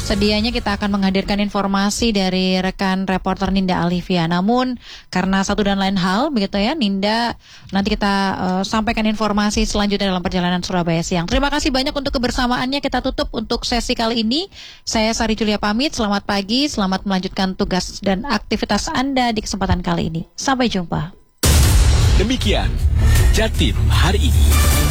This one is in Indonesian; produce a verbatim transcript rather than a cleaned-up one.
Sedianya kita akan menghadirkan informasi dari rekan reporter Ninda Alivia. Namun karena satu dan lain hal begitu ya, Ninda, nanti kita uh, sampaikan informasi selanjutnya dalam perjalanan Surabaya Siang. Terima kasih banyak untuk kebersamaannya. Kita tutup untuk sesi kali ini. Saya Sari Julia pamit. Selamat pagi, selamat melanjutkan tugas dan aktivitas Anda di kesempatan kali ini. Sampai jumpa. Demikian Jatim hari ini.